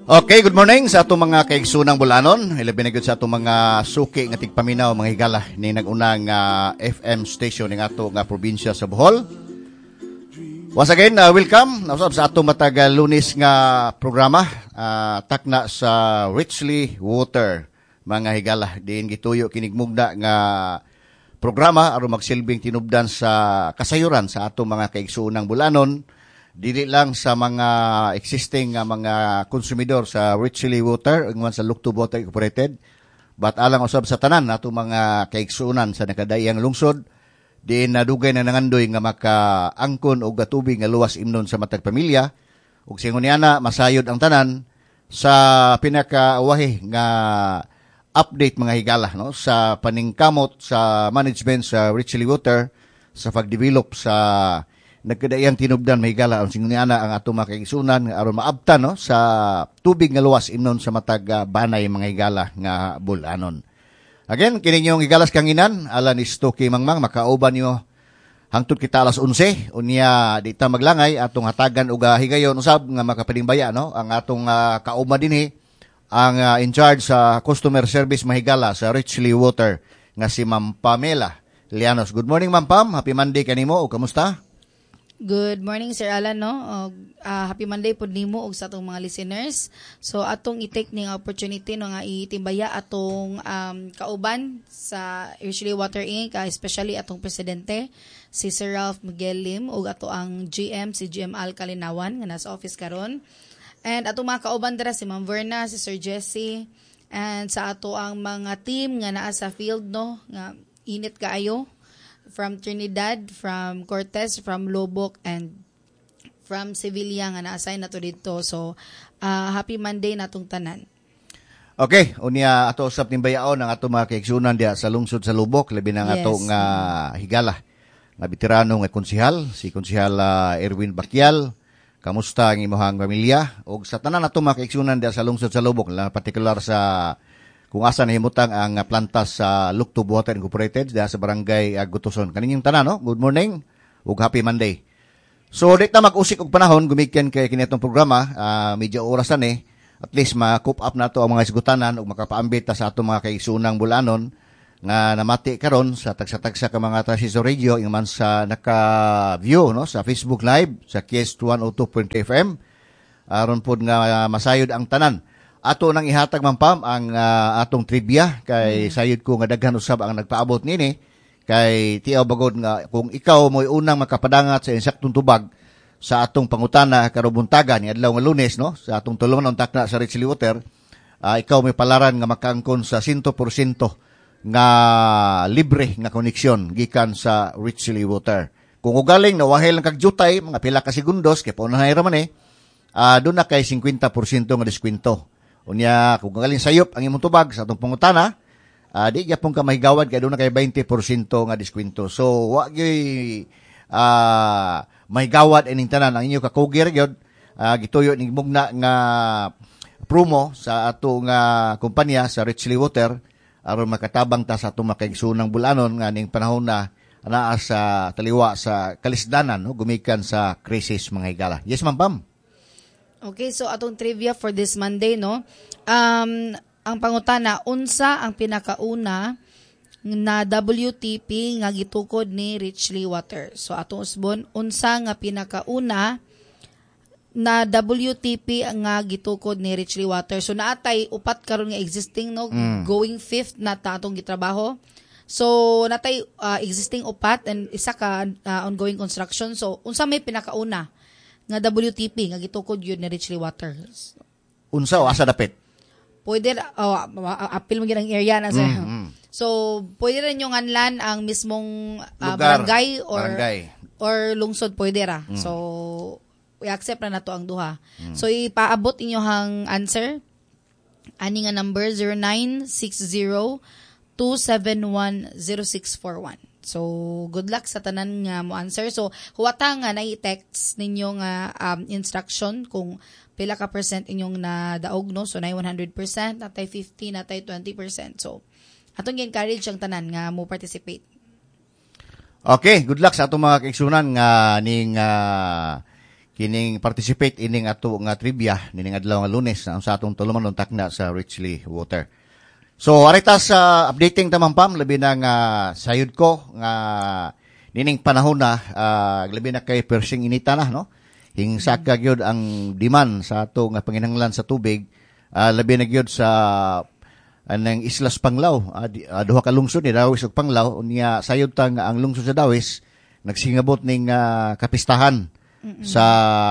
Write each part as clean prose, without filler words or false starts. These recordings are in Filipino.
Okay, good morning sa atong mga kaigsunang bulanon. Ilabi na gud sa atong mga suki nga tigpaminaw mga higala ni nagunang FM station ning ato nga probinsya sa Bohol. Once again, welcome nasab sa atong matag Lunes nga programa, takna sa Richly Water mga higala. Diin gituyo kinig mugna nga programa aron magsilbing tinubdan sa kasayuran sa atong mga kaigsunang bulanon. Dili lang sa mga existing mga konsumidor sa Richly Water, ingman sa Lukto Water Incorporated, but alang usab sa tanan nato mga kaigsunan sa nakadayang lungsod, diin nadugay na nangandoy nga makaangkon og gatubig nga luwas imnon sa matag pamilya, ug singon niana masayod ang tanan sa pinakaawahi nga update mga higala no sa paningkamot sa management sa Richly Water sa pagdevelop sa nagkadayang tinubdan mahigala ang singuniana ang ato mga kaigsunan aron maabtan no sa tubig nga luwas imnon sa matag banay mga higala nga bulanon. Again, kini yung higalas kanginan alan istoki mangmang makauban niyo hangtod kita alas 11 unya di ta maglangay atong hatagan og higayon usab nga makapalingbaya no ang atong kauma dinhi ang in charge sa customer service mahigala sa Richly Water nga si Ma'am Pamela Lianos. Good morning Ma'am Pam, happy Monday kanimo o kamusta? Good morning, Sir Alan, no? Happy Monday po nimo og sa atong mga listeners. So, atong i-take ning opportunity no nga itimbaya atong kauban sa Richly Water Inc., especially atong presidente, si Sir Ralph Miguel Lim, ug ato ang GM, si GM Al Kalinawan, nga nasa office karon. And atong mga kauban dira si Ma'am Verna, si Sir Jesse, and sa ato ang mga team nga naa sa field, no? Nga init kaayo. From Trinidad, from Cortez, from Lobok, and from Sevilla nga na-assign na to dito. So, happy Monday natong tanan. Okay, unya ato usab timbayaon ang ato mga kaigsunan diha sa lungsod sa Lubok, labi na nga ato nga higala nga veterano nga konsehal, si Konsehal Erwin Bakyal. Kamusta ang imong pamilya? Og sa tanan ato mga kaigsunan diha sa lungsod sa Lubok, na partikular sa kung asa nahimutang ang planta sa Lukto Water Incorporated dahil sa barangay Gutuson. Kaninyong tanan, no? Good morning ug happy Monday. So, dito na mag-usik og panahon, gumikyan kay kinitong programa, medyo orasan at least ma-coop up na to ang mga isgutanan ug makapaambit sa atong mga kaigsunang bulanon nga namati karon sa tagsa-tagsa ka mga Tarsiso Radio, man sa naka-view no? Sa Facebook Live, sa KS 102.FM, aron po nga masayod ang tanan. Ato nang ihatag Ma'am Pam ang atong trivia kay sayod ko nga daghan usab ang nagpaabot nini kay tiaw bagod nga kung ikaw mo'y unang makapadangat sa insaktong tubag sa atong pangutana karong buntaga ni adlaw nga Lunes no sa atong tulungan takna sa Richly Water, ikaw may palaran nga makaangkon sa 100% nga libre nga koneksyon gikan sa Richly Water. Kung ugaling nawahil lang kag jutay mga pila ka segundos kay paunahay ra man doon na kay 50% nga diskwento. Unya, kung galing sayop ang imong tubag sa atong pangutana, di gyapon ka mahigawad kay doon na kay 20% nga diskwento. So, wa gyud mahigawad ining tanan ang inyo kakugir gyud gituyo ning mugna nga promo sa ato nga kompanya sa Richly Water aron makatabang ta sa atong makaigsunang bulanon nga ning panahon na naa sa taliwa sa kalisdanan no gumikan sa krisis mga higala. Yes, Ma'am Pam. Okay, so atong trivia for this Monday, no? Ang pangutana, unsa ang pinakauna na WTP nga gitukod ni Richly Water? So atong usbon, unsa nga pinakauna na WTP nga gitukod ni Richly Water? So naatay upat karon nga existing no, going fifth na ta atong gitrabaho. So natay existing upat and isa ka ongoing construction. So unsa may pinakauna nga WTP nga gitukod yun ni Richly Water? Unsa o asa dapit? Pwede apil mo gyud ang area na sir. So pwede rin yung anlan ang mismong barangay or lungsod pwede ra. So i-accept na nato ang duha. So ipaabot inyohang answer ani nga number 0960-271-0641. So, good luck sa tanan nga mo answer. So, huwata nga na i-text ninyo nga instruction kung pila ka percent inyong nadaog, no? So, na 100%, natay 50%, natay 20%. So, atong encourage ang tanan nga mo participate. Okay, good luck sa atong mga kaigsunan nga ning kining participate ining ato nga trivia nining adlaw nga Lunes na sa atong tulumanon takna sa Richley Water. So arita sa updating tamang pam labi na nga sayod ko nga nining panahon na labi na kay persing inita na no. Hingsaka gyud ang demand sa ato nga panginahanglan sa tubig labi na gyud sa anang Islas Panglao, duha ka lungsod ni Dawis ug Panglao, unya sayod ta nga ang lungsod sa Dawis nagsingabot ning kapistahan sa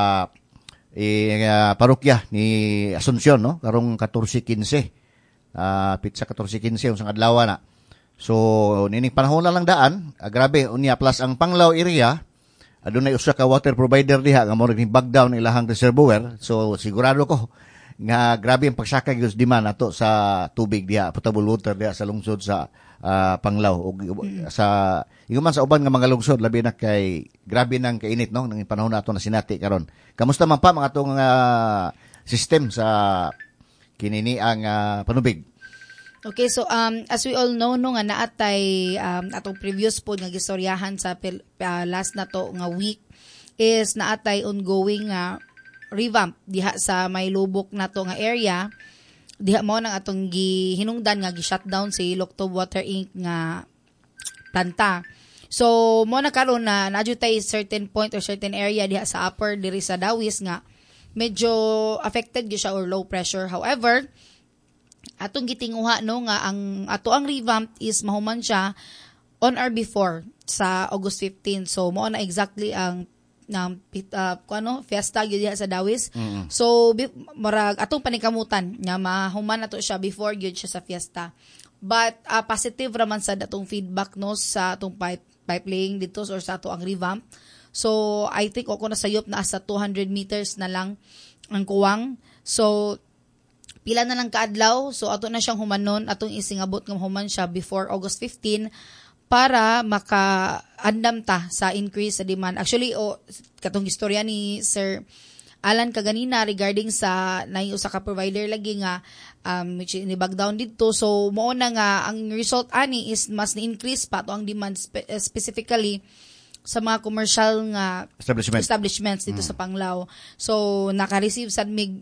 parokya ni Asuncion no, karong 14-15. Pitsa 14-15 unsang adlaw na. So nining panahon na lang daan, grabe unya plus ang Panglao area adunay usa ka water provider diha nga mo naging bag down ilahang reservoir. So sigurado ko nga grabe ang pagsakay gyud demand nato sa tubig diha, potable water diha sa lungsod sa Panglao ug sa iguman sa uban nga mga lungsod labi na kay grabe nang kainit no nang panahon nato na sinati karon. Kamusta man pa mga atong system sa kinini ang panubig? Okay, so as we all know no nga naatay atong previous pod nga gistoryahan sa last na to nga week is naatay ongoing revamp diha sa may lubok na to nga area. Diha mo nang atong gihinungdan nga gi-shutdown si Loktob Water Inc. nga planta. So mo na karon na naadjutay certain point or certain area diha sa upper diri sa Dawis nga medyo affected gyud siya or low pressure. However, atong gitinguha no nga ang ato ang revamp is mahuman siya on or before sa August 15. So mo na exactly ang fiesta gyud diha sa Dawis. So marag atong paningkamutan nga mahuman nato siya before gyud siya sa fiesta. But positive raman sa datong feedback no sa atong pipe laying dito or sa ato ang revamp. So I think ako na sayop na sa 200 meters na lang ang kuwang. So pila na lang kaadlaw, so ato na siyang humanon, atong isingabot nga human siya before August 15 para maka-andam ta sa increase sa demand. Actually, katong istorya ni Sir Alan kaganina regarding sa usa ka provider lagi nga which ni bag down dito. So mao na nga ang result ani is mas ni-increase pa to ang demand specifically sa mga commercial nga establishments dito sa Panglao. So naka-receive sad mig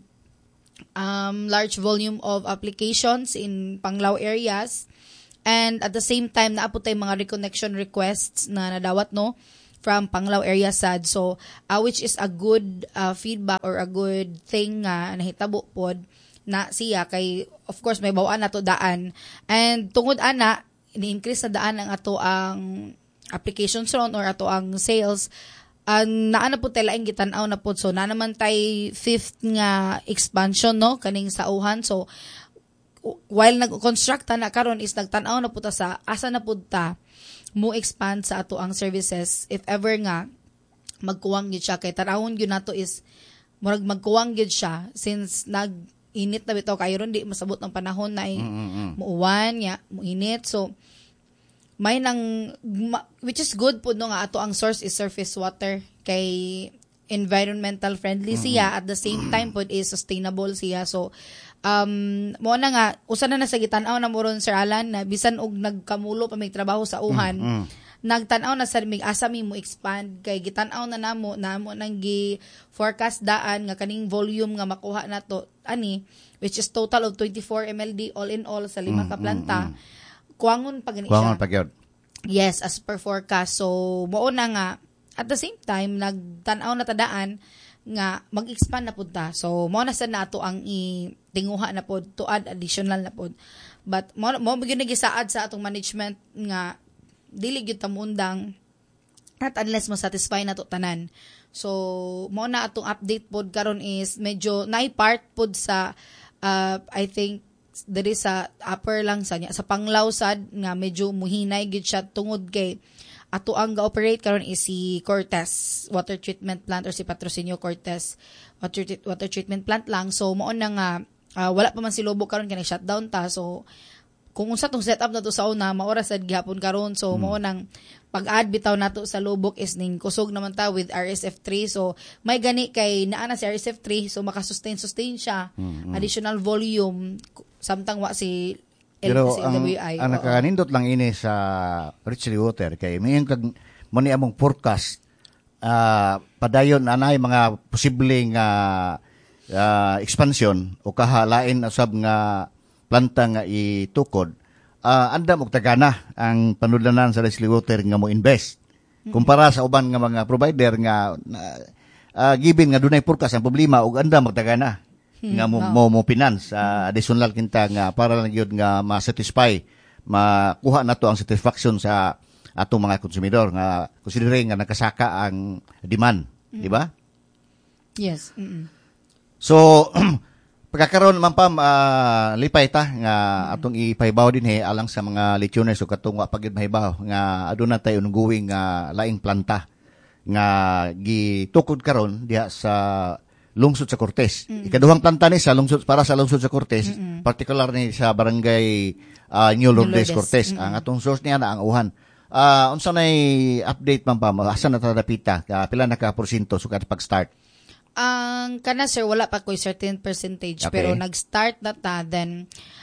large volume of applications in Panglao areas. And at the same time, naapot tay mga reconnection requests na nadawat no from Panglao area sad. So, which is a good feedback or a good thing nga nahitabo pod na siya kay of course may bawaan nato daan. And tungod ana, ni-increase na daan ang ato ang applications ron or ato ang sales. Naana po tayo laing gitanaw na po. So, na naman tay fifth nga expansion no kaning sa Wuhan. So, while nag-construct na karon is nagtanaw na puta sa asa na pudta mo expand sa ato ang services if ever nga magkuwang gyud siya kay tanawon gyud nato is murag magkuwang gyud siya since nag-init na bitaw kayo ron di masabot ang panahon na muuwan ya muinit. So may nang which is good pud no nga ato ang source is surface water kay environmental friendly siya at the same time pud is sustainable siya. So mo na nga usa na sa gitanaw na moron Sir Alan na bisan og nagkamulo pa may trabaho sa Wuhan nagtanaw na sa mig asa mi mo expand kay gitanaw na namo nang gi forecast daan nga kaning volume nga makuha nato ani which is total of 24 MLD all in all sa 5 ka planta kuwangon pa gani siya. Yes, as per forecast. So mo na nga at the same time nagtanaw na tadaan nga mag-expand na pud ta. So mo na sad nato ang itinguha na pud to add additional na pud. But mo gyud nagisaad sa atong management nga dili gyud ta muundang at unless mo satisfy nato tanan. So mo na atong update pod karon is medyo naipart pod sa I think diri sa upper lang sa Panglao sad nga medyo muhinay gyud siya tungod kay ato ang ga-operate karon is si Cortez Water Treatment Plant or si Patrocinio Cortez Water Treatment Plant lang. So mao na nga wala pa man si Lubok karon kay shutdown ta. So kung unsa tong setup nato sa una maoras sad gihapon karon. So mao nang pag-add bitaw nato sa Lubok is ning kusog naman ta with RSF3. So may gani kay naa na si RSF3 so maka-sustain siya additional volume samtang wa si pero ang nakakanindot lang ini sa Richley Water kay mayon kag mo ni among forecast padayon anay mga posibleng expansion o kahalain usab nga planta nga itukod, anda mo tagana ang panudlanan sa Leslie Water nga mo invest kumpara sa uban nga mga provider nga given nga dunay forecast ang problema ug anda magtagana nga mo finance additional kinta nga para lang gyud nga ma-satisfy makuha nato ang satisfaction sa atong mga konsumidor nga considering nga nakasaka ang demand, di ba? Yes. So pagkakaroon man pam lipay ta nga atong ipahibaw din alang sa mga listeners o katong wa pagyud mahibaw nga aduna tay ongoing laing planta nga gitukod karon diha sa lungsod sa Cortez. Ikaduhang planta ni sa lungsod para sa lungsod sa Cortez, particular ni sa barangay New Lourdes Cortez. Ang atong source niya na ang uhan. Unsa nay update man pa asa na tadapita pila na ka porsyento sukat pag-start? Ang kana sir wala pa ko'y certain percentage pero nag-start na ta then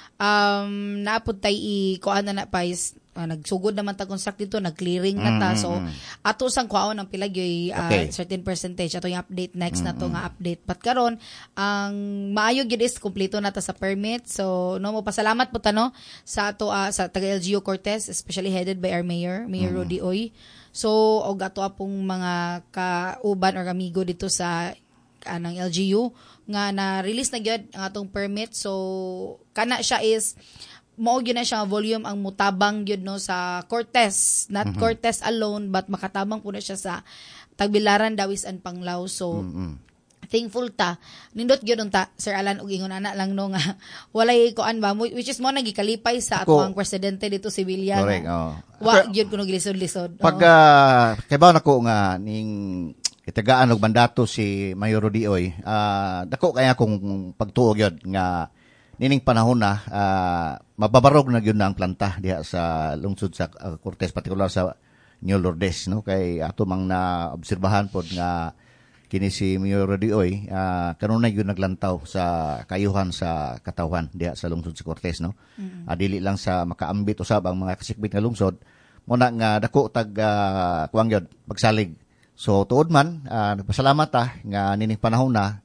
naapod tay kuan na pa is nagsugod naman ta construct dito nag-clearing na ta so ato sang kuaon ang pila gyoy certain percentage ato yung update next na to nga update but karon ang maayo gyud is kompleto na ta sa permit so no mo pasalamat po ta no sa ato sa taga LGU Cortez especially headed by our Mayor Rody Oy so og ato apong mga kauban or amigo dito sa ng LGU nga na-release na gyud ang atong permit so kana siya is mao gyud na siya volume ang mutabang gyud no sa Cortez not Cortez alone but makatabang po na siya sa Tagbilaran, Dawis and Panglao so thankful ta nindot gyud ta Sir Alan ug ingon ana lang no nga walay kuan ba which is mo nagikalipay sa ato ang presidente dito si Villar correct wa gyud kuno gilisod-lisod pag kaybaw nako nga ning itagaan og mandato si Mayor Rody Oy dako kaya kung pagtuo gyud nga nining panahon na mababarog na gyud na ang planta diha sa lungsod sa Cortez particular sa New Lourdes no kay ato mang na obserbahan pod nga kini si Mayor Rody Oy kanunay gyud naglantaw sa kayuhan sa katawhan diha sa lungsod sa Cortez no dili lang sa makaambit usab ang mga kasikbit nga lungsod mo na nga dako tag kuwang gyud pagsalig. So tuod man nagpasalamat nga nining panahon na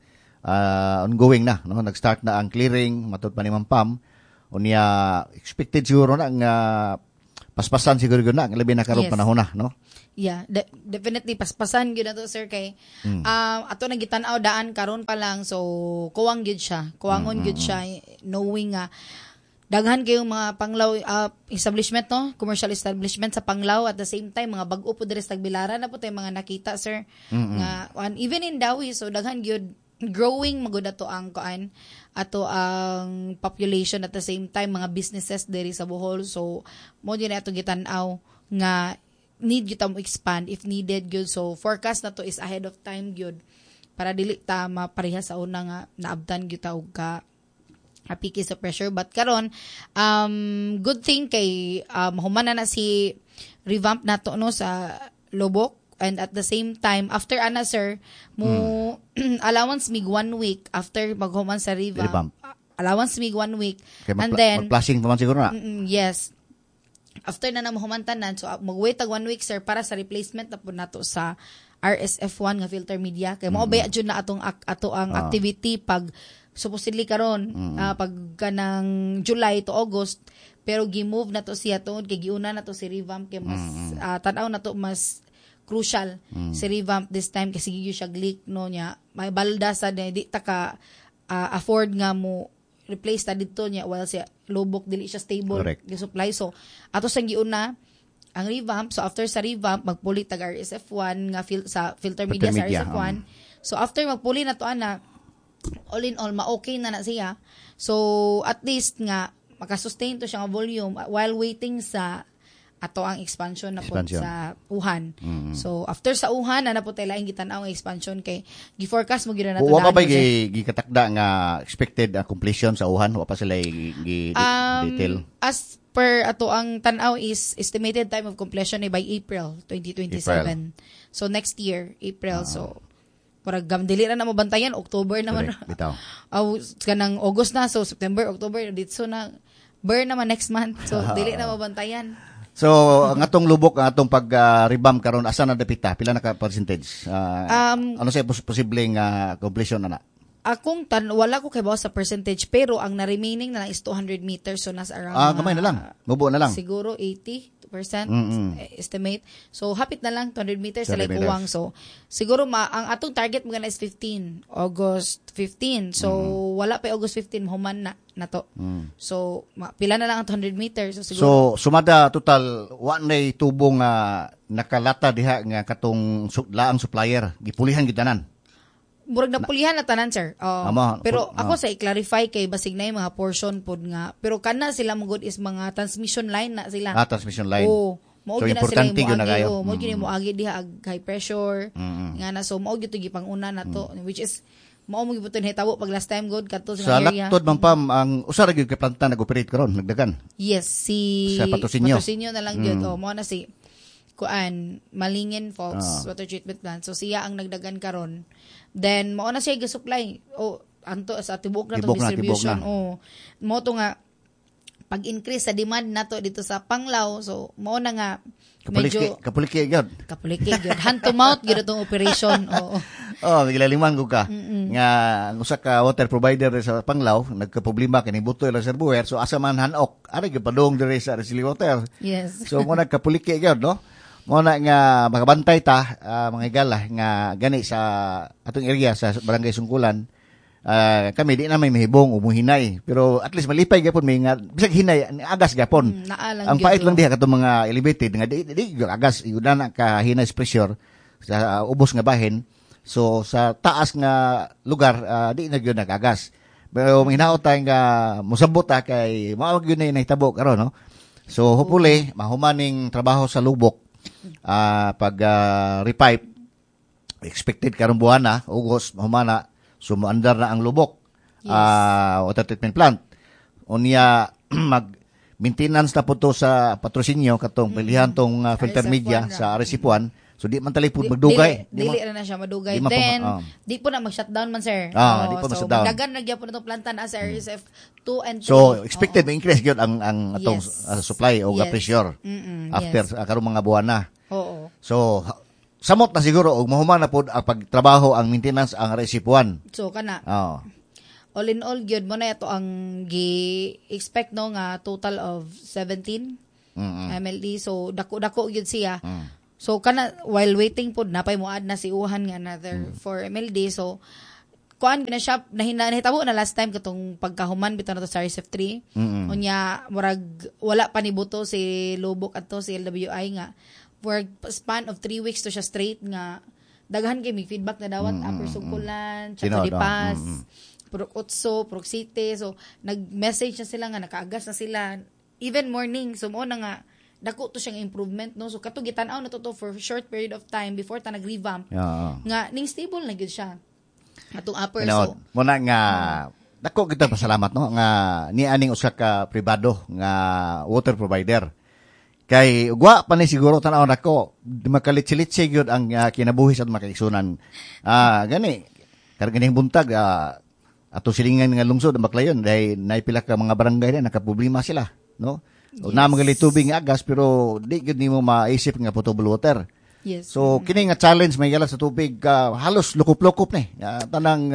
ongoing na no nag-start na ang clearing matud pa ni Ma'am Pam unya expected siguro na nga paspasan siguro gyud na labi na karong panahon na no. Yeah, definitely paspasan gyud na to sir kay ato nagitan-aw daan karon pa lang so kuwang gyud siya kuwangon gyud siya knowing nga daghan kayong mga Panglao establishment no commercial establishment sa Panglao at the same time mga bag-o po diri sa Tagbilaran na po tay mga nakita sir nga even in Dawi so daghan gyud growing magud ato ang kuan ato ang population at the same time mga businesses diri sa Bohol so mo gyud ato gitan-aw nga need gyud ta mo expand if needed gyud so forecast na to is ahead of time gyud para dili ta mapareha sa una nga naabtan gyud ta og apiki sa pressure but karon good thing kay human na si revamp nato no sa Lobok and at the same time after ana sir mo allowance mig 1 week after maghuman sa revamp. Allowance mig 1 week okay, and then flashing pa man siguro na yes after na humantanan so magwait tag 1 week sir para sa replacement na po nato sa RSF1 nga filter media kay mao baya jud na ato ang activity pag supposedly karon pag kanang July to August pero gi-move na to siya tungod kay giuna na to si revamp kay mas tan-aw na to mas crucial si revamp this time kasi gyud siya leak no nya may balda sa di ta ka afford nga mo replace ta dito nya while si Lobok dili siya stable gi supply so ato sang giuna ang revamp so after sa revamp magpuli tag RSF1 nga sa filter media sa RSF1 so after magpuli na to ana all in all ma-okay na siya so at least nga makasustain to siya nga volume while waiting sa ato ang expansion na po sa Wuhan. So after sa Wuhan na po tayo laing gitan-aw ang expansion kay gi-forecast mo gyud na to. Wa pa gi-katakda nga expected completion sa Wuhan wa pa sila detail. As per ato ang tan-aw is estimated time of completion by April 2027. So next year April so para gamdili na mo bantayan October naman. Bitaw. Kanang August na so September, October dito na burn naman next month. So dili na mabantayan. So, ang atong lubok, ang atong pag-revamp karon asa na dapita? Pila na ka percentage? Ano sa posibleng completion na? Wala ko kay bawas sa percentage, pero ang na-remaining na lang is 200 meters, so nasa around Gamay na lang. Mubo na lang. Siguro 80% estimate. So, hapit na lang 200 meters sa 200 meters. Kuwang. So, siguro ang atong target mga is 15, August 15. So, wala pa August 15, mahuman na to. So, pila na lang ang 200 meters. So, siguro. So, sumada total, wanay tubong nakalata diha nga katong laang supplier. Gipulihan gitanan. Murag na pulihan na tanan, sir. Pero ako sa i-clarify kay basig na yung mga portion pod nga. Pero kana sila mugod is mga transmission line na sila. Transmission line. Oo. So, importante yun na kayo. Mo gini mo agi diha ag high pressure. Nga na so mao gyud gipanguna na to, which is mao mo gibuton hitabo pag last time god kadto sa area. Laktod man pam ang usa ra gyud ka planta nag-operate karon, nagdagan. Yes, sa Patrocinio na lang gyud. Mao na si Malingin Falls Water Treatment Plant. So siya ang nagdagan karon. Then mao na siya gi-supply. Anto sa tibok na to distribution. Mo to nga pag-increase sa demand nato dito sa Panglao. So mao na nga medyo kapuliki gyud. Hand to mouth gyud itong operation. Gilaliman ko ka. Nga ang usa ka water provider sa Panglao nagkaproblema kini butoy lang reservoir. So asa man hanok, ari gyud padung diri sa Resili Water. Yes. So mo nagkapuliki gyud, no? Mo na nga makabantay ta mga higala nga gani sa atong area sa Barangay Sungkulan. Kami di na may mahibong o muhinay, pero at least malipay gyapon may nga bisag hinay agas gyapon. Ang pait lang diha katong mga elevated nga di agas iyuda na ka hinay pressure sa ubos nga bahin. So sa taas nga lugar di na gyud nagagas. Pero manghinaot ta nga mosabot ta kay mao gyud na nahitabo karon, no. So hopefully mahumaning trabaho sa lubok pag repipe expected karong buwan na August mahumana. Sumuandar na ang lubok, water treatment plant. Unya, mag-maintenance na po to sa Patrocinio, katong pilihan tong filter media sa RSF1. So, di man talipod magdugay. Dili na siya madugay. Then, di po na mag-shutdown man, sir. Di po mag-shutdown. So, magdagan nagyan po na itong planta na sa RSF2 and 3. So, expected may increase yun ang atong supply o pressure after karong mga buwan na. Oo. So, samot na siguro og mahuman na pod ang pagtrabaho ang maintenance ang RSF1. So kana. All in all gyud mo na ito ang gi-expect no nga total of 17 MLD. So dako gyud siya. So kana while waiting pod napay moad na si Uhan nga another 4 MLD. So kuan na siya nahitabo na last time katong pagkahuman bitaw na to sa RSF3. Unya murag wala pa ni buto si Lubok adto si LWI nga for span of 3 weeks to siya straight nga daghan kay may feedback na dawat Upper Sungkulan, Chacalipas, Purok Otso, Purok City. So nag-message na sila nga nakaagas na sila even morning. So mo na nga dako to siyang improvement, no. So kato gitan-aw na to for short period of time before ta nag-revamp. Nga ning stable na gyud siya. Atong upper so mo na nga dako kita pasalamat, no, nga ni aning usa ka pribado nga water provider. Kay ugwa pa ni siguro tan-aw nako makalitsilitsi gyud ang kinabuhi sa mga kaigsunan. Gani karganing buntag ato silingan nga lungsod ang Baclayon dahil naipila ka mga barangay na nakaproblema sila, no. Yes. Na mga tubig nga agas pero di gyud nimo maisip nga potable water. Yes. So kini nga challenge may gala sa tubig halos lukop-lukop ni tanang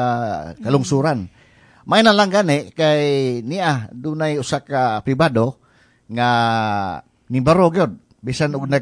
kalungsuran. May na lang gani kay niya dunay usa ka pribado nga nimbaro gyud bisan og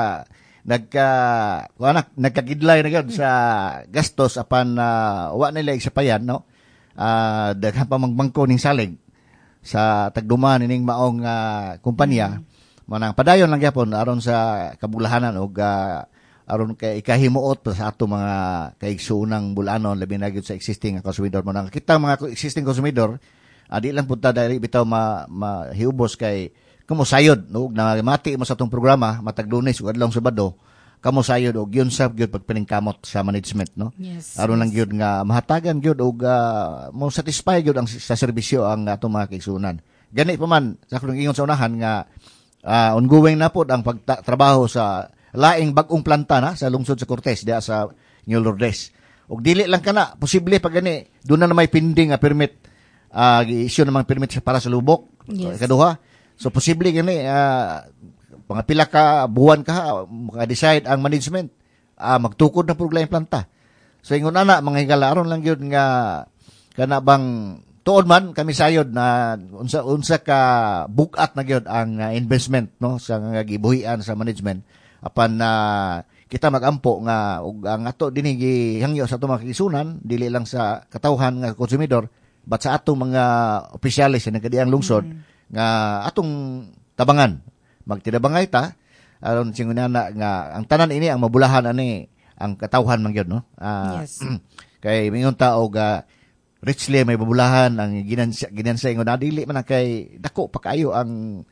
nagkagidlay na gyud sa gastos apan wa nila isapayan, no. Daghan pa magbangko ning salig sa tagduman ning maong kumpanya. Manang padayon lang gyapon aron sa kabulahanan og aron kay ikahimuot sa ato mga kaigsuunang bulanon labi na gyud sa existing consumidor. Manang kita mga existing consumidor di lang punta dali bitaw mahiubos kay kumusayod, no, na mati mo sa itong programa, matag Lunes o adlong Sabado, kamusayod o yun sa yun pagpiningkamot sa management, no? Yes. Aron lang yun nga mahatagan yun o mo satisfy yun ang, sa serbisyo ang itong mga kaigsunan. Gani pa man, sa kung ingon sa unahan nga ongoing na po ang pagtrabaho sa laing bagong planta na sa lungsod sa Cortes, diya sa New Lourdes. O dili lang ka na, posible pag gani, doon na may pending permit, issue namang permit para sa lubok, yes. Kaduha. So posible gani mga pila ka buwan ka maka-decide ang management magtukod na pud lain planta. So ingon ana mga higala aron lang gyud nga kana bang tuod man kami sayod na unsa ka bukat na gyud ang investment no sa nga gibuhian sa management apan kita magampo nga ug ang ato dinhi gihangyo sa ato mga kaigsunan dili lang sa katawhan nga konsumidor but sa atong mga opisyalis sa nagkadiang lungsod nga atong tabangan magtidabangay ta aron singunana nga ang tanan ini ang mabulahan ani ang katawhan man gyud no. Yes. Kay mingon ta og richly may babulahan ang ginansa ingon dili man kay dako pa kayo ang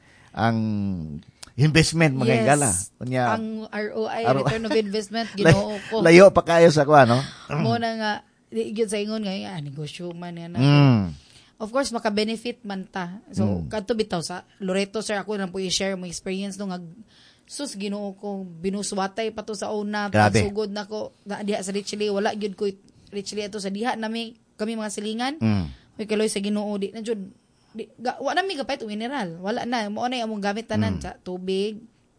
investment mga higala. Unya ang ROI, return of investment, Ginoo ko. Layo pa kayo sa kuha no. Mo na nga gyud sa ingon nga negosyo man yan. Of course maka-benefit man ta. So kadto bitaw sa Loreto sir ako nang po i-share mo experience no nga sus Ginoo ko binuswatay pa to sa una pagsugod nako na diha sa Richley wala gyud ko Richley ato sa diha nami kami mga silingan. May kaloy sa Ginoo di na jud wa na mi gapait mineral wala na mo na among gamit tanan sa tubig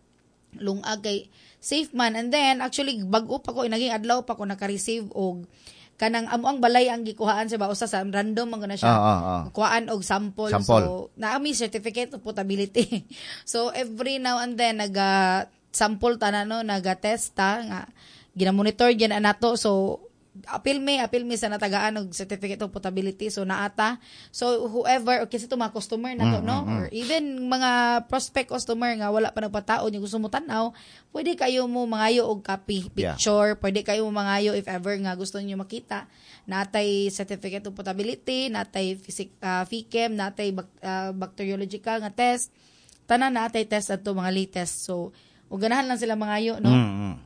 lungag kay safe man and then actually bag-o pa ko naging adlaw pa ko naka-receive og kanang amuang balay ang gikuhaan sa bausa sa random ang na siya kuhaan og sample. So naami certificate of potability. So every now and then naga sample ta no naga-test ta nga gina-monitor gyud nato. So apil me sa natagaan og certificate of potability so naata. So whoever okay sa mga customer nato no or even mga prospect customer nga wala pa nagpataod yung gusto mo tan-aw, pwede kayo mo mangayo og copy picture, pwede kayo mo mangayo if ever nga gusto niyo makita. Natay certificate of potability, natay FICEM, natay bacteriological nga test. Tanan natay test adto mga latest. So ug ganahan lang sila mangayo no.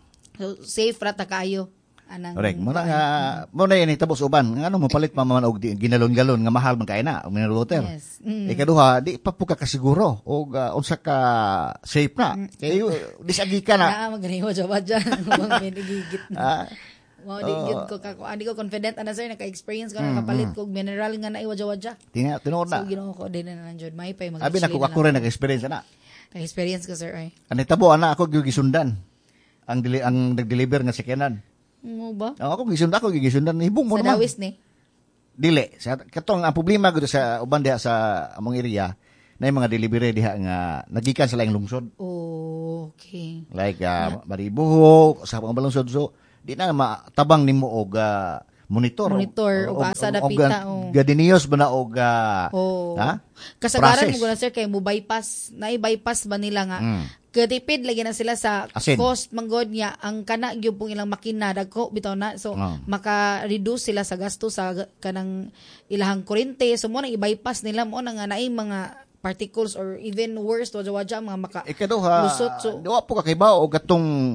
So safe ra ta kaayo. Correct. Muna yan itabos uban. Ano mo palit pa man og ginalon-galon nga mahal man kay na og mineral water. Yes. Ikaduha, di pa po ka kasiguro og unsa ka safe na. Kay disagi ka na. Magganiwa jawa dyan. Gigit na. Wow, di ko confident ana sir naka-experience ko nakapalit ko og mineral nga na iwadja-wadja. Tinuod na. So Ginoo ko din na nanjud may pay mag. Abi na ko rin naka-experience na. Naka-experience ko sir ay. Ani tabo ana ako gisundan. Ang nag-deliver nga sakyanan. Mo ba? Ako gisundan hibong mo naman. Sa dawis ni? Dili. Katong ang problema gud sa uban diha sa among area na yung mga delivery diha nga nagikan sa laing lungsod. Oh, okay. Like Maribuhok sa mga lungsod so di na matabang nimo og monitor og asa dapita gadinios ba na og ha? Kasagaran mo guna sir kay mo bypass, bypass ba nila nga katipid lagi na sila sa cost manggod niya ang kana gyud pong ilang makina dagko bitaw na so maka-reduce sila sa gasto sa kanang ilahang kuryente so mo nang i-bypass nila mo na nga naay mga particles or even worse wadja mga maka lusot so wa po kakaibaw og katong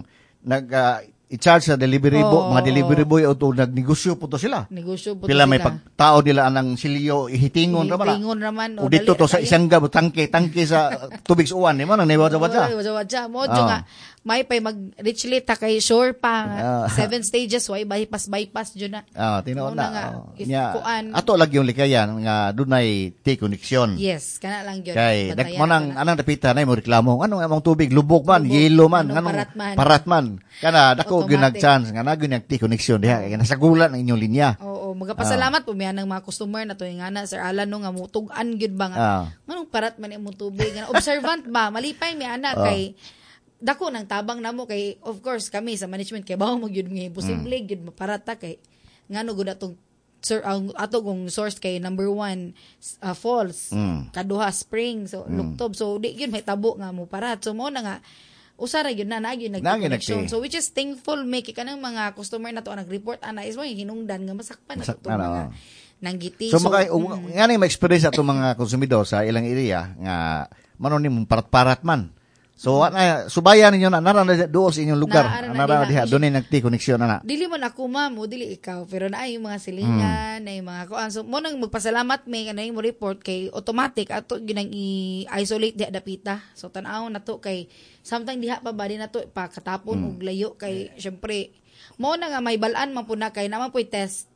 i-charge sa delivery mga delivery boy o nagnegosyo po to sila. Negosyo po Pila may pagtao nila anang silyo ihitingon raman. O dito to sa isang gabo tangke sa tubig sa uwan. Mo nang niwadja-wadja. Mo nga may pay mag-richly ta kay sure pa 7 stages why bypass jud na. Tinuod na. Ato lagi yung likayan nga dunay T-connection. Yes, kana lang gyud. Kay mo nang anang dapita na mo reklamo. Anong among tubig lubog man, yelo man, anong parat man. Kana dako gyud nag-chance nga na gyud T-connection diha kay nasagulan ang inyong linya. Oo, magapasalamat po miyan ng mga customer na to nga na Sir Alan no nga mutug-an gyud ba nga. Manong parat man imong tubig nga observant ba malipay mi ana kay dako nang tabang namo kay of course kami sa management kay bawo mo gyud nga imposible gyud maparata kay ngano gud atong sir ang ato kung source kay number 1 falls kaduha spring so luktob so di gyud may tabo nga mo parat so mo na nga usara gyud na gyud nag-connection so which is thankful me kay kanang mga customer nato ang nag-report ana is mo hinungdan nga masakpan na to mga nanggiti so ngani ma-experience ato mga konsumidor sa ilang area nga manon ni parat-parat man. So subayan ninyo na nara doon sa inyong lugar. Nara diha doon ay nagti-connection na. Dili man ako ma'am, o dili ikaw, pero naay mga silingan, naay mga kuan. So mo nang magpasalamat may kanay mo report kay automatic ato ginang i-isolate diha dapita. So tan-aw nato kay sometimes diha pa ba din nato pa katapon og layo kay syempre mo na nga may balaan man pud na kay naman po'y test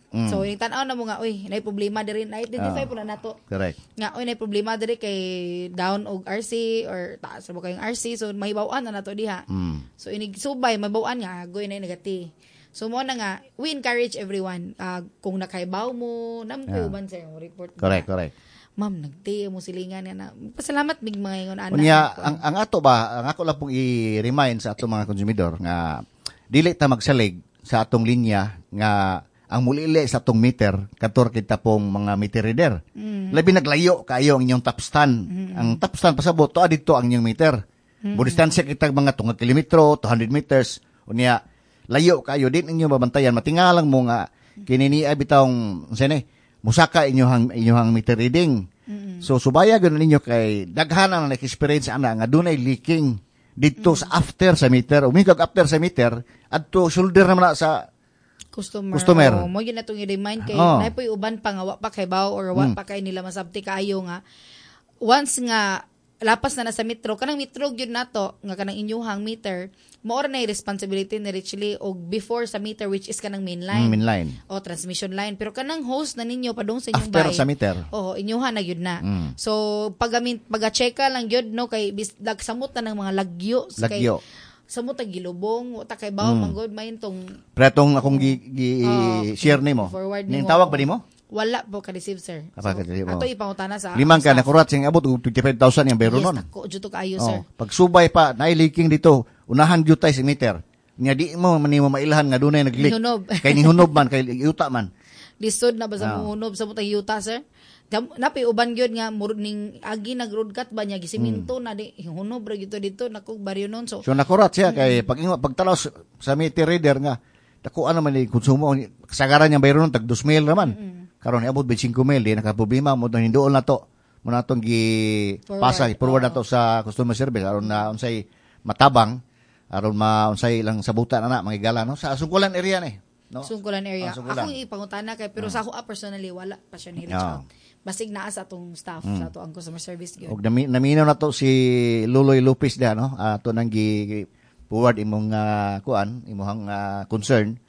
So yung tanaw na mo nga, uy, nay problema diri, na-identify po na nato. Correct. Nga, uy, nay problema diri kay down og RC or taas ra ba kayong RC, so mahibaw-an na nato diha. So inig subay mahibaw-an nga agoy nay negati. So mo na nga, we encourage everyone, kung nakaibaw mo, namko uban sa yung report. Correct. Ma'am, nagtiyo mo silingan na. Pasalamat mig mga ingon ana. Unya, ang ato ba, ang ako lang pong i-remind sa atong mga konsumidor nga dili ta magsalig sa atong linya nga ang mulili sa atong meter kator kita pong mga meter reader. Labi naglayo kayo ang inyong top stand. Ang top stand pasabot to adito ang inyong meter. Distansya kita mga 2 kilometro, 200 meters. Unya, layo kayo din inyo babantayan. Matingalang mo nga kinini bitawng musaka inyong meter reading. So subaya ganoon ninyo kay daghan ang experience ana nga dunay leaking dito sa after sa meter. Umikag after sa meter adto shoulder naman na sa customer. Mo gyud natong i-remind kay napoy uban pa nga wa pa kay baw or wa pa kay nila masabti kaayo nga once nga lapas na sa metro kanang metro gyud nato nga kanang inyuhang meter more na responsibility ni Richly og before sa meter which is kanang main line o transmission line pero kanang host na ninyo padung sa inyong after sa meter inyuhan na gyud na so pag-checka lang gyud no kay samot na ng mga lagyo. Samot ang gilubong ta kay bawo manggod main tong pretong akong share nimo ning tawag ba nimo. Wala po ka-receive, sir. So, ato ipangutana sa... Limang ka, nakurat siyang abot, 25,000 yung bayro nun. Yes, ako, dito kayo, sir. Pag subay pa, na-leaking dito, unahan dito tayo sa meter. Nga di mo, manimo mailahan nga doon ay nag-leak. Kay nihunob man, kay yuta man. Lisod na ba sa muhunob sa mutang yuta, sir? Napi, uban yun nga, ning agi nag-road cut ba niya, gisiminto na di, hunob ra dito, naku, baryo nun. So nakurat siya, kay pagtalaw sa meter reader nga, naku, ano man yung konsumo, kasagaran niya bayro nun, tag 2,000 naman. Karon abot 5,000 di nakaproblema mo tong hinduol na to mo na tong gipasa forward na to sa customer service aron na unsay matabang aron unsay lang sabutan ana mga gala no sa sungkulan area ni no sungkulan area ako ipangutana kay pero sa ako personally wala pa siya ni reach out basig naa sa atong staff sa ato ang customer service gyud og naminaw na to si Luloy Lopez da no ato nang forward imong imong concern.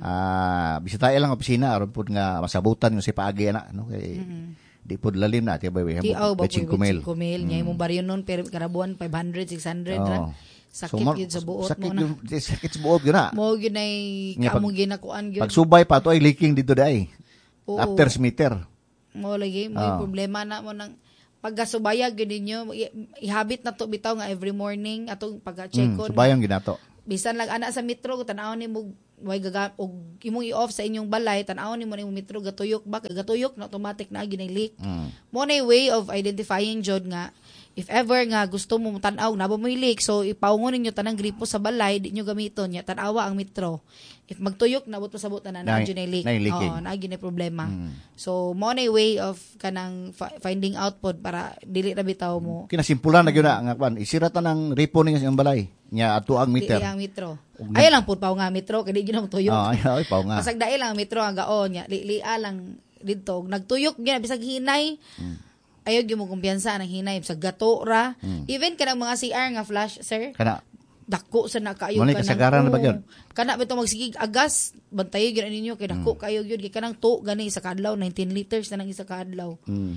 Bisita lang opisina aron pud nga masabutan yung si paagi ana no kay di pud lalim na ti bay betching kumel nya imong baryo nun pero karabuan 500 600 ra sakit gyud sa buot mo na sakit sa buot gyud na mo gyud nay kamong ginakuan gyud pag subay pa to ay leaking dito dai after meter mo lagi mo problema na mo nang paggasubaya gyud ninyo ihabit na to bitaw nga every morning atong pag-check on subayang ginato bisan lang ana sa metro tan-aw ni mo way og imong i-off sa inyong balay tan-aw ni mo metro gatuyok ba gatuyok na automatic na ginay leak mo na way of identifying jud nga if ever nga gusto mo tan-aw na ba mo leak so ipaungon ninyo tanang gripo sa balay di nyo gamiton nya tan-awa ang metro if magtuyok nabot pasabot na ginay leak na ginay problema so mo na way of kanang finding out pod para dili ra bitaw mo kinasimpulan na gyud nga kwan isira tanang ripo ning sa balay nya ato ang meter di ang metro ay lang pud paw nga metro kay di gyud mo tuyok ay paw nga pasag dai lang metro ang gaon nya lia lang didto nagtuyok gyud bisag hinay ayaw gyud mo kumpiyansa nang hinay sa gato ra even kanang mga CR nga flash sir kana dako sa nakaayo kanang kasagaran na ba gyud kana bitaw magsigig agas bantayo gyud ninyo kay dako kayo gyud kay kanang to gani sa kadlaw 19 liters na nang isa ka adlaw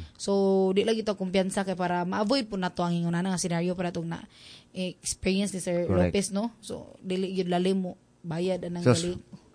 so di lagi to kumpiyansa kay para ma-avoid po nato ang ingon nga scenario para tong na experience ni Sir Lopez no so dili gyud lalim mo bayad anang gali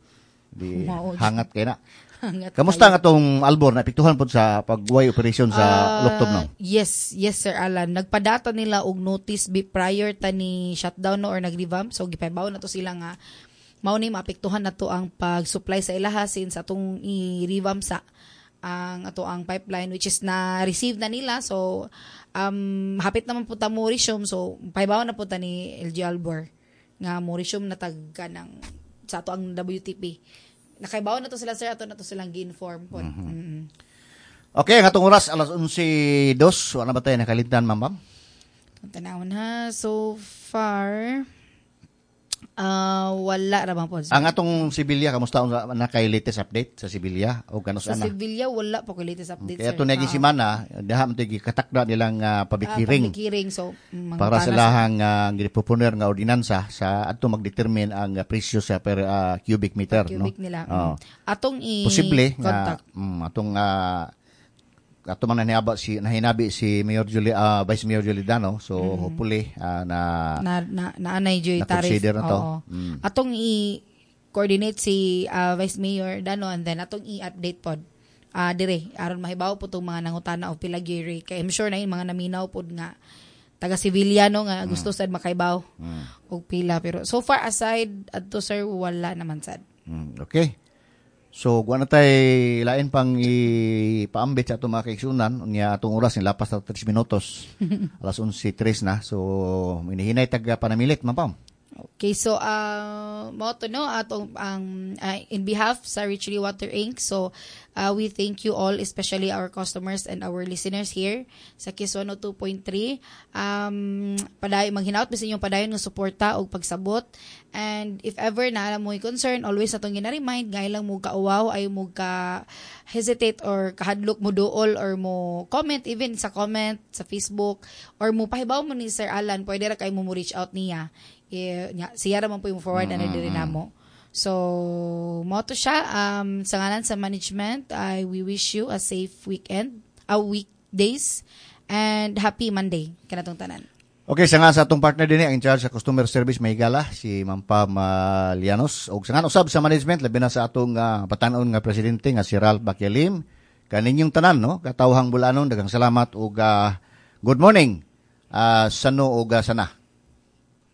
di hangat kay na kamusta nga tong Albor na epektuhan pod sa pagway operation sa Loktob no? Yes Sir Alan. Nagpadata nila og notice prior ta ni shutdown no or nag-revamp. So gipaybaw na to sila nga mao ni maapektuhan na to ang pag-supply sa ilaha since atong i-revamp sa ang ato ang pipeline which is na receive na nila. So hapit naman po ta mo resume so paybaw na po ta ni LG Albor nga mo resume na tag kanang sa ato ang WTP. Nakaibaw na to sila sir ato na to silang gi-inform po. Okay, nga tong oras alas 11:02 wala ba tayo nakalimtan ma'am? Tanawon ha so far Wala ra man po. Ang atong Sibilya, kamusta na kay latest update sa Sibilya o kanos Sa ana? Sevilla, wala po kay latest update, Kaya sir. ito naging semana, daha man ito katakda nilang pabikiring Pabikiring. So, para sa mangutana lahang giproponer nga ordinansa sa adto magdetermine ang presyo sa per cubic meter, cubic no? nila. Oo. Atong Posible contact. nga atong ato man nahinabi si Mayor Vice Mayor Julie Dano, so hopefully na anay joy tariff. na-consider na to. Oo. Atong i-coordinate si Vice Mayor Dano, and then atong i-update pod dire aron mahibaw po tong mga nangutana o pila gyud kay I'm sure na yung mga naminaw pod nga taga Civiliano nga gusto sad makaibaw og pila, pero so far aside adto sir wala naman sad. Okay. So, guwan na tayo lain pang ipaambit sa itong mga kaigsunan. Unya atong oras, nilapas na 3 minutos. Alas 11:03 na. So, minihinay taga panamilit, mapam. Okay, so mo to no atong in behalf sa Richly Water Inc. So we thank you all, especially our customers and our listeners here sa Kisono 2.3. Padayon maghinaot bisan yung padayon nga suporta og pagsabot. And if ever na alam mo yung concern, always atong gina-remind nga ilang mo kauwaw ay mo ka hesitate or kahadlok mo duol or mo comment even sa comment sa Facebook or mo pahibaw mo ni Sir Alan, pwede ra kay mo reach out niya. Siya raman po yung forward na diri namo. So, mo to siya. Sa ngalan sa management, we wish you a safe weekend, weekdays, and happy Monday. Kanatong tanan. Okay, sa nga sa atong partner din ang in charge sa customer service Mahigala, si Ma'am Pam Lianos. O sa nga usab sa management, labi na sa atong patanon nga presidente nga si Ralph Baquialim. Kaninyong tanan, no? Katawhang Bulanon, daghang salamat o good morning. Sano o sana.